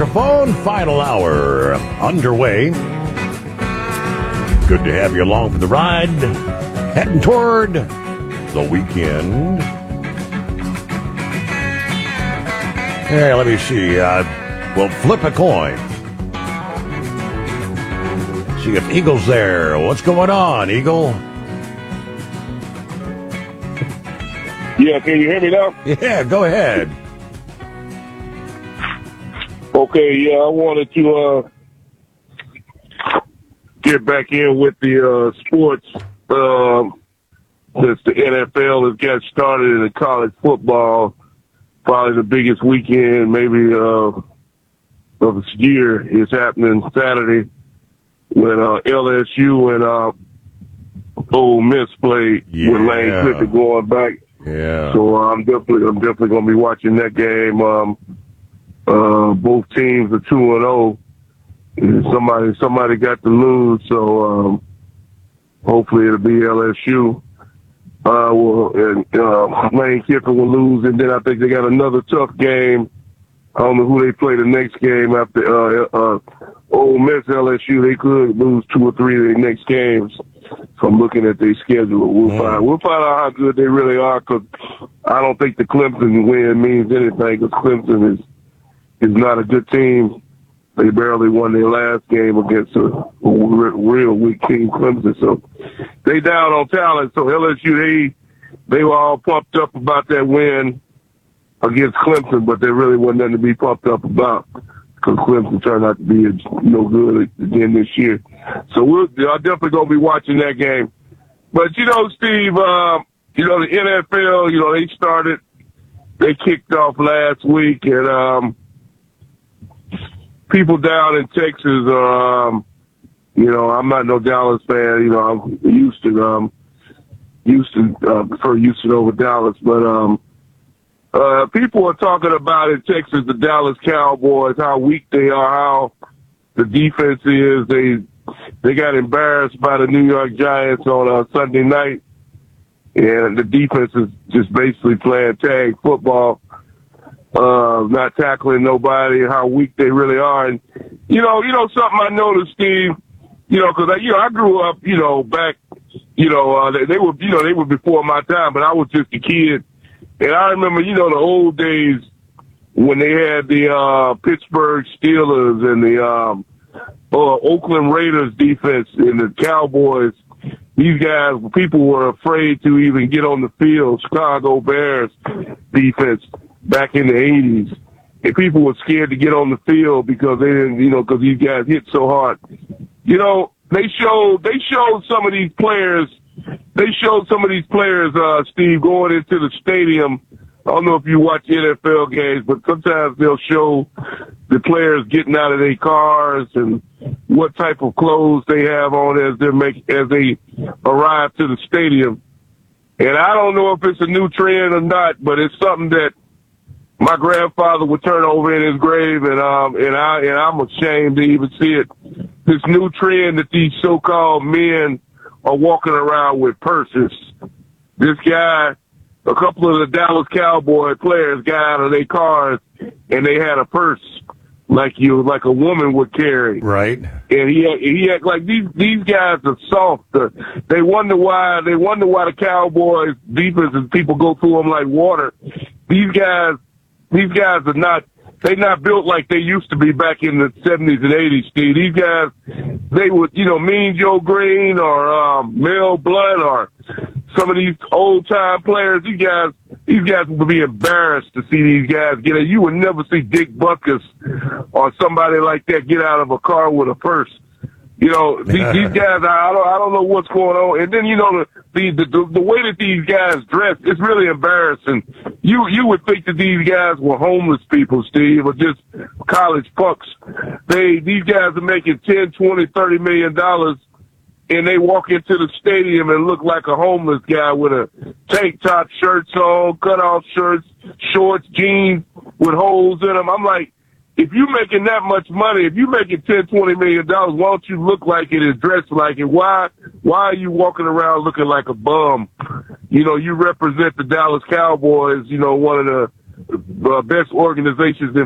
microphone. Final hour underway. Good to have you along for the ride. Heading toward the weekend. Hey, let me see. We'll flip a coin. See if Eagle's there. What's going on, Eagle? Yeah, can you hear me now? Yeah, go ahead. Okay, yeah, I wanted to get back in with the sports since the NFL has got started in the college football. Probably the biggest weekend maybe of this year is happening Saturday when LSU and Ole Miss played with Lane Kiffin going back. Yeah. So I'm definitely going to be watching that game. Both teams are 2-0. Somebody got to lose, so hopefully it'll be LSU. Lane Kiffin will lose, and then I think they got another tough game. I don't know who they play the next game after Ole Miss LSU. They could lose 2 or 3 of their next games. So I'm looking at their schedule. We'll find out how good they really are, because I don't think the Clemson win means anything, because Clemson is not a good team. They barely won their last game against a real weak team, Clemson. So they down on talent. So LSU, they were all pumped up about that win against Clemson, but there really wasn't nothing to be pumped up about, because Clemson turned out to be no good again this year. So I'm definitely going to be watching that game. But, Steve, the NFL, they kicked off last week, and people down in Texas are, I'm not no Dallas fan. I'm Houston. Prefer Houston over Dallas. But people are talking about in Texas the Dallas Cowboys, how weak they are, how the defense is. They got embarrassed by the New York Giants on Sunday night, and the defense is just basically playing tag football. Not tackling nobody, how weak they really are. And, something I noticed, Steve, because I grew up, back, they were before my time, but I was just a kid. And I remember, the old days when they had the Pittsburgh Steelers and the Oakland Raiders defense and the Cowboys. These guys, people were afraid to even get on the field. Chicago Bears defense back in the 80s. And people were scared to get on the field because they didn't, because these guys hit so hard. They showed some of these players, Steve, going into the stadium. I don't know if you watch NFL games, but sometimes they'll show the players getting out of their cars and what type of clothes they have on as they arrive to the stadium. And I don't know if it's a new trend or not, but it's something that my grandfather would turn over in his grave, and I'm ashamed to even see it. This new trend that these so-called men are walking around with purses. This guy, a couple of the Dallas Cowboy players got out of their cars and they had a purse like a woman would carry. Right. And he had like these guys are soft. They wonder why the Cowboys defensive people go through them like water. These guys are not. They're not built like they used to be back in the 70s and 80s, Steve. These guys, they would, Mean Joe Green or Mel Blount or some of these old-time players. These guys would be embarrassed to see these guys get it. You would never see Dick Butkus or somebody like that get out of a car with a purse. These guys, I don't know what's going on. And then, the way that these guys dress, it's really embarrassing. You would think that these guys were homeless people, Steve, or just college punks. These guys are making $10, $20, $30 million, and they walk into the stadium and look like a homeless guy with a tank top shirts on, cut off shirts, shorts, jeans with holes in them. I'm like, if you're making that much money, if you're making $10, $20 million, why don't you look like it and dress like it? Why are you walking around looking like a bum? You represent the Dallas Cowboys, one of the best organizations in